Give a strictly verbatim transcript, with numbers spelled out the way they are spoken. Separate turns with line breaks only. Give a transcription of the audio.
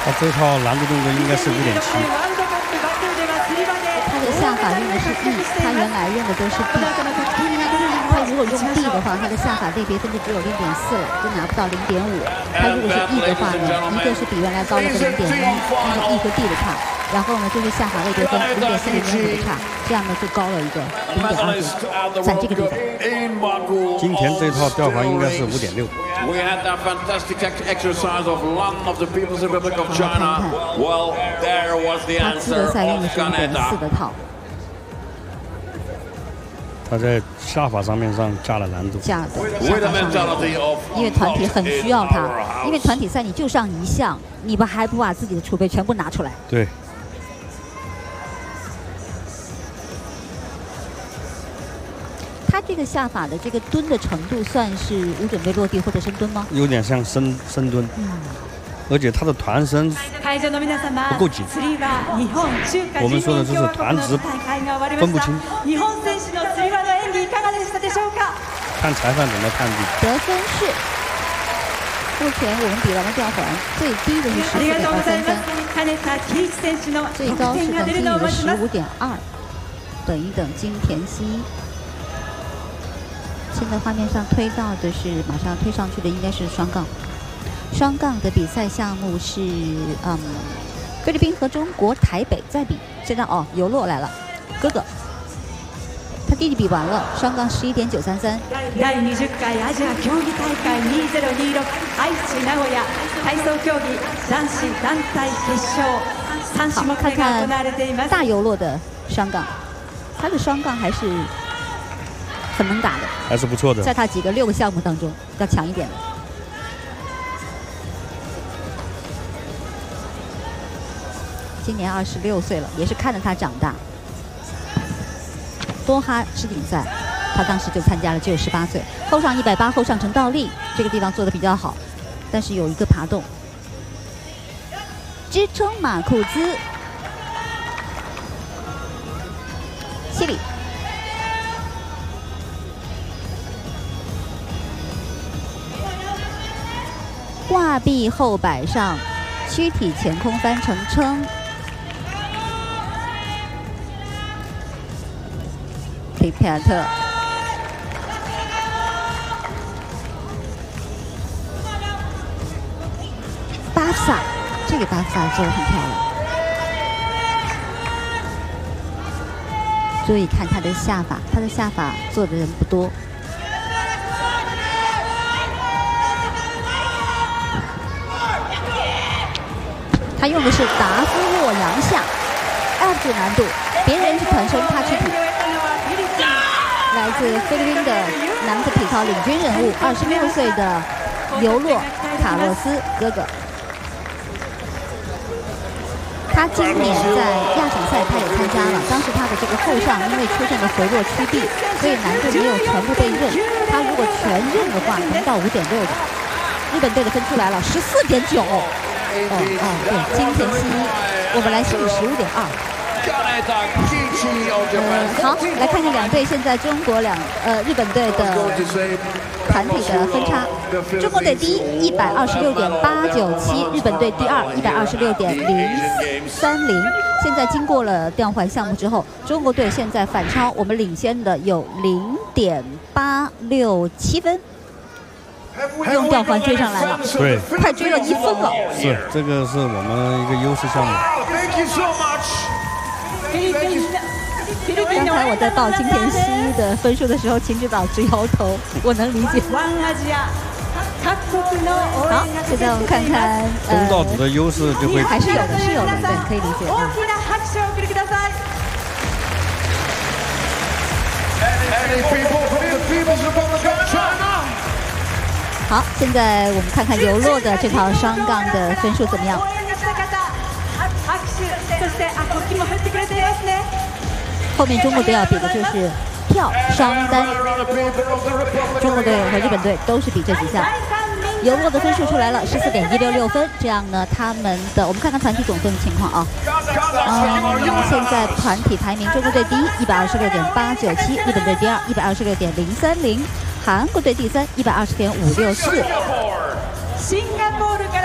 他这套难度动作应该是五点七。
他的下法用的是 E， 他原来用的都是 D。他如果用 D 的话，他的下法类别分就只有零点四了，就拿不到零点五。他如果是 E 的话呢，一个是比原来高了个零点一，那个 E 和 D 的差。然后呢，就是下法类别分零点四、零点五的差，这样呢就高了一个零点二分，在这个地方。
今天这套吊环应该是五点六。
We had that fantastic exercise of Lan of the People's Republic of China. Well, there was the answer of Kaneda.
他在下法上面上加了难度，
加的，因为团体很需要他，因为团体赛你就上一项，你们还不把自己的储备全部拿出来？
对。
他这个下法的这个蹲的程度，算是无准备落地或者深蹲吗？
有点像深深蹲，嗯，而且他的团身不够紧。我们说的就是团直分不清。看裁判怎么判定。
得分是，目前我们比完了吊环，最低的是十四点二三三，最高是等金宇的十五点二，等一等金田曦。 现在画面上推到的是马上推上去的应该是双杠，双杠的比赛项目是嗯，菲律宾和中国台北在比。现在哦，游洛来了，哥哥，他弟弟比完了，双杠十一点九三三。好，看看大游洛的双杠，他的双杠还是。 很能打的，
还是不错的。
在他几个六个项目当中，要强一点的。今年二十六岁了，也是看着他长大。多哈世锦赛，他当时就参加了，只有十八岁。后上一百八，后上成倒立，这个地方做的比较好，但是有一个爬动，支撑马库兹，西里。 挂臂后摆上，躯体前空翻成撑。皮皮亚特，巴萨，这个巴萨做得很漂亮。注意看他的下法，他的下法做的人不多。 他用的是达夫洛阳下 ，F 难度，别人是团身，他躯体。来自菲律宾的男子体操领军人物，二十六岁的尤洛卡洛斯哥哥。他今年在亚锦赛他也参加了，当时他的这个后上因为出现了回落屈臂，所以难度没有全部被认。他如果全认的话，能到五点六的。日本队的分出来了，十四点九。 哦哦，对，金田曦，我们来是十五点二。呃，好，来看看两队现在中国两呃日本队的团体的分差。中国队第一一百二十六点八九七，日本队第二一百二十六点零三零。现在经过了吊环项目之后，中国队现在反超我们领先的有零点八六七分。 用吊环追上来了，
对，
快追了一分了。
是，这个是我们一个优势项目。
刚才我在报金田曦的分数的时候，秦指导直摇头，我能理解。好，现在我们看看，
东道主的优势就会
还是有的，是有的，对，可以理解。好，现在我们看看游洛的这套双杠的分数怎么样？后面中国队要比的就是跳双单，中国队和日本队都是比这几项。游洛的分数出来了，十四点一六六分。这样呢，他们的我们看看团体总分的情况啊。嗯，现在团体排名，中国队第一，一百二十六点八九七；日本队第二，一百二十六点零三零；韩国队第三，一百二十点五六四。